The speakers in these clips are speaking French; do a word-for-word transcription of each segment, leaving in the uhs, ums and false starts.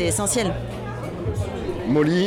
C'est essentiel. Molly?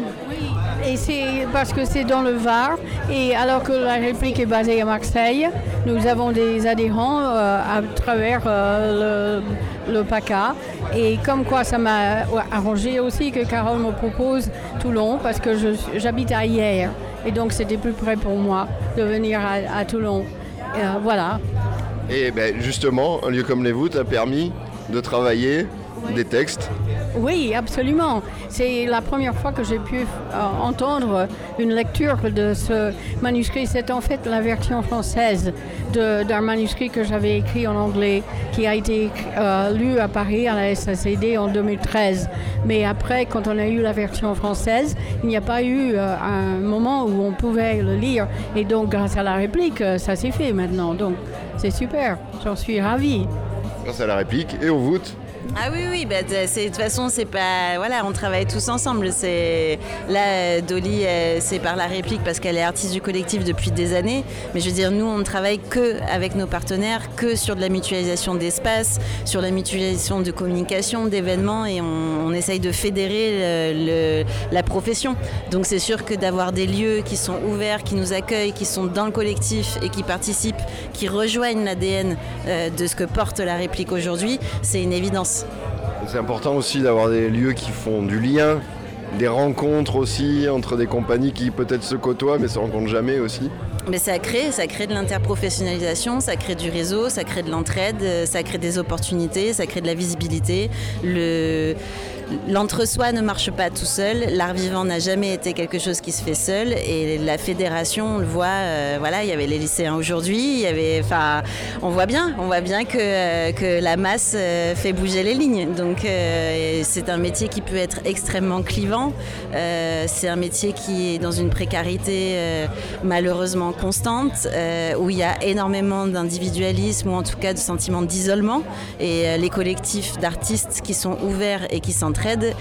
Et c'est parce que c'est dans le Var, et alors que la réplique est basée à Marseille, nous avons des adhérents euh, à travers euh, le, le PACA. Et comme quoi ça m'a arrangé aussi que Carole me propose Toulon, parce que je, j'habite à Hyères, et donc c'était plus près pour moi de venir à, à Toulon. Et, euh, voilà. Et ben, justement, un lieu comme les voûtes a permis de travailler oui. des textes. Oui, absolument. C'est la première fois que j'ai pu euh, entendre une lecture de ce manuscrit. C'est en fait la version française de, d'un manuscrit que j'avais écrit en anglais, qui a été euh, lu à Paris à la S A C D en deux mille treize. Mais après, quand on a eu la version française, il n'y a pas eu euh, un moment où on pouvait le lire. Et donc, grâce à la réplique, ça s'est fait maintenant. Donc, c'est super. J'en suis ravie. Grâce à la réplique et aux voûtes. Ah oui, oui, bah, c'est, de toute façon, c'est pas. Voilà, on travaille tous ensemble. C'est, là, Dolly, c'est par la réplique parce qu'elle est artiste du collectif depuis des années. Mais je veux dire, nous, on ne travaille que avec nos partenaires, que sur de la mutualisation d'espace, sur la mutualisation de communication, d'événements, et on, on essaye de fédérer le, le, la profession. Donc, c'est sûr que d'avoir des lieux qui sont ouverts, qui nous accueillent, qui sont dans le collectif et qui participent, qui rejoignent l'A D N euh, de ce que porte la réplique aujourd'hui, c'est une évidence. C'est important aussi d'avoir des lieux qui font du lien, des rencontres aussi entre des compagnies qui peut-être se côtoient mais se rencontrent jamais aussi. Mais ça crée, ça crée de l'interprofessionnalisation, ça crée du réseau, ça crée de l'entraide, ça crée des opportunités, ça crée de la visibilité. Le... L'entre-soi ne marche pas tout seul, l'art vivant n'a jamais été quelque chose qui se fait seul, et la fédération, on le voit, euh, voilà, il y avait les lycéens aujourd'hui, il y avait, enfin, on voit bien, on voit bien que, euh, que la masse euh, fait bouger les lignes. Donc euh, c'est un métier qui peut être extrêmement clivant, euh, c'est un métier qui est dans une précarité euh, malheureusement constante, euh, où il y a énormément d'individualisme, ou en tout cas de sentiment d'isolement, et euh, les collectifs d'artistes qui sont ouverts et qui s'entraident,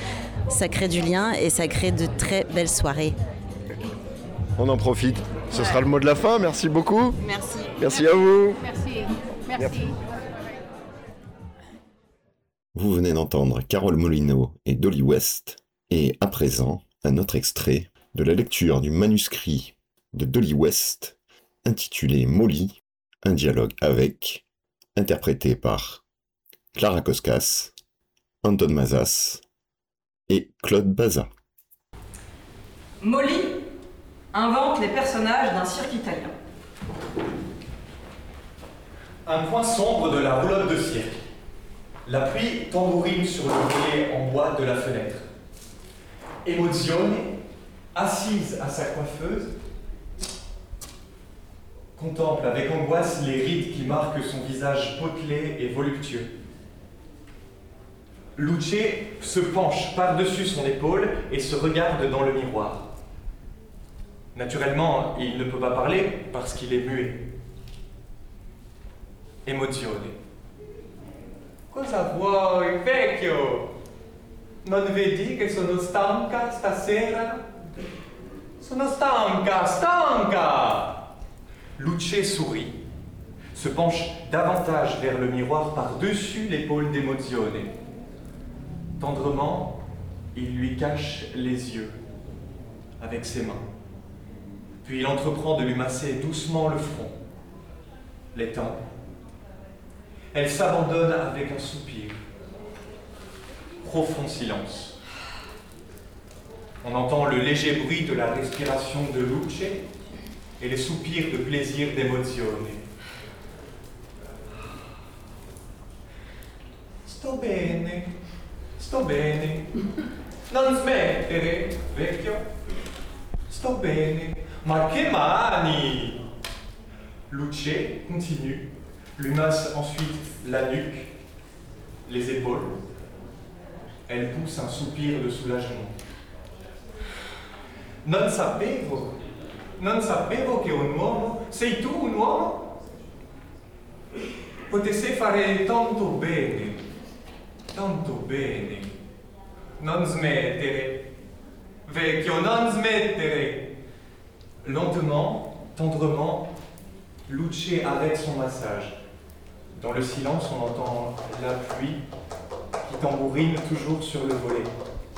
ça crée du lien et ça crée de très belles soirées. On en profite. Ce ouais. sera le mot de la fin. Merci beaucoup. Merci. Merci, Merci. à vous. Merci. Merci. Merci. Vous venez d'entendre Carole Molino et Dolly West. Et à présent, un autre extrait de la lecture du manuscrit de Dolly West intitulé Molly, un dialogue avec, interprété par Clara Koskas, Anton Mazas et Claude Baza. Molly invente les personnages d'un cirque italien. Un coin sombre de la roulotte de cirque. La pluie tambourine sur le volet en bois de la fenêtre. Emozione, assise à sa coiffeuse, contemple avec angoisse les rides qui marquent son visage potelé et voluptueux. Luce se penche par-dessus son épaule et se regarde dans le miroir. Naturellement, il ne peut pas parler parce qu'il est muet. Emozione. Cosa vuoi, vecchio? Non vedi che sono stanca stasera? Sono stanca, stanca! Luce sourit, se penche davantage vers le miroir par-dessus l'épaule d'Emozione. Tendrement, il lui cache les yeux avec ses mains. Puis il entreprend de lui masser doucement le front, les tempes. Elle s'abandonne avec un soupir. Profond silence. On entend le léger bruit de la respiration de Luce et les soupirs de plaisir d'Emozione. Sto bene, sto bene. Non smettere, vecchio. Sto bene. Ma che mani! Luce continue, lui masse ensuite la nuque, les épaules. Elle pousse un soupir de soulagement. Non sapevo, non sapevo che un uomo, sei tu un uomo? Potesse fare tanto bene, tanto bene. Non smettere, vecchio, non smettere. Lentement, tendrement, Luce arrête son massage. Dans le silence, on entend la pluie qui tambourine toujours sur le volet.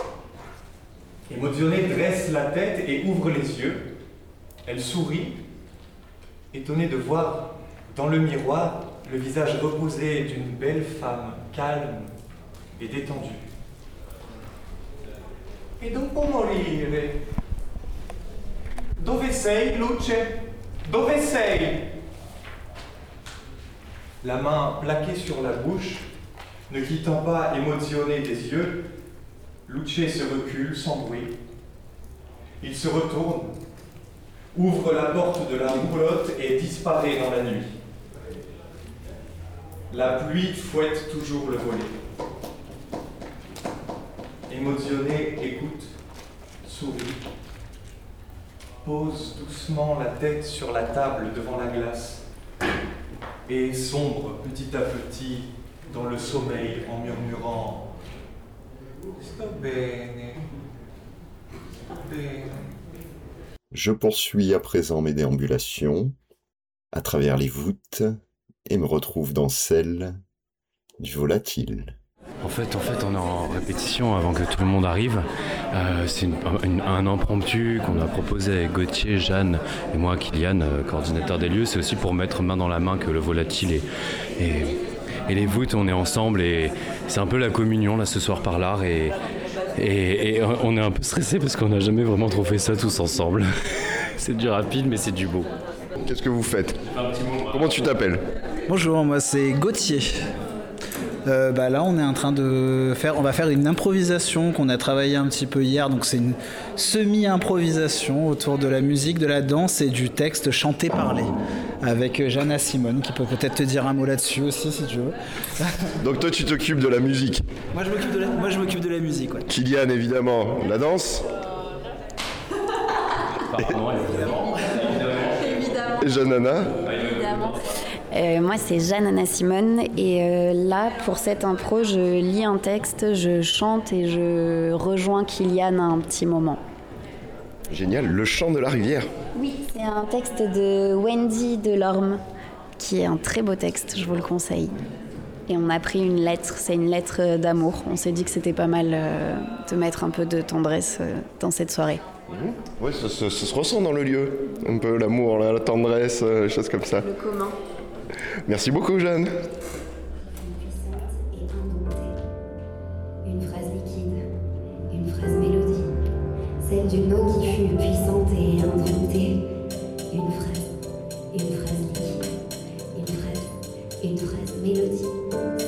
Émotionnée dresse la tête et ouvre les yeux. Elle sourit, étonnée de voir dans le miroir le visage reposé d'une belle femme calme et détendue. E dopo morire, dove sei, Luce? Dove sei? La main plaquée sur la bouche, ne quittant pas émotionnée des yeux, Luce se recule sans bruit. Il se retourne, ouvre la porte de la roulotte et disparaît dans la nuit. La pluie fouette toujours le volet. Émotionné, écoute, sourit, pose doucement la tête sur la table devant la glace et sombre petit à petit dans le sommeil en murmurant « Sto bene, bene ». Je poursuis à présent mes déambulations à travers les voûtes et me retrouve dans celle du volatile. En fait, en fait, on est en répétition avant que tout le monde arrive. Euh, c'est une, une, un impromptu qu'on a proposé avec Gauthier, Jeanne et moi, Kylian, euh, coordinateur des lieux. C'est aussi pour mettre main dans la main que le volatile et, et, et les voûtes, on est ensemble. Et c'est un peu la communion là ce soir par l'art. Et, et, et on est un peu stressé parce qu'on n'a jamais vraiment trop fait ça tous ensemble. C'est du rapide, mais c'est du beau. Qu'est-ce que vous faites? Comment tu t'appelles? Bonjour, moi c'est Gauthier. Euh, bah là on est en train de faire, on va faire une improvisation qu'on a travaillé un petit peu hier, donc c'est une semi-improvisation autour de la musique, de la danse et du texte chanté-parlé avec Jeanne Simone qui peut peut-être te dire un mot là-dessus aussi si tu veux. Donc toi tu t'occupes de la musique. Moi je m'occupe de la, moi, je m'occupe de la musique. Ouais. Kylian évidemment, la danse. Pardon, évidemment. Évidemment. Et Jeanne Anna. Évidemment. Euh, moi, c'est Jeanne Anna Simone et euh, là, pour cette impro, je lis un texte, je chante et je rejoins Kylian à un petit moment. Génial, le chant de la rivière. Oui, c'est un texte de Wendy Delorme, qui est un très beau texte, je vous le conseille. Et on a pris une lettre, c'est une lettre d'amour. On s'est dit que c'était pas mal euh, de mettre un peu de tendresse euh, dans cette soirée. Mmh. Oui, ça, ça, ça se ressent dans le lieu, un peu l'amour, la, la tendresse, euh, des choses comme ça. Le commun. Merci beaucoup, Jeanne. Une phrase liquide, une phrase mélodie, celle d'une eau qui fut puissante et indomptée.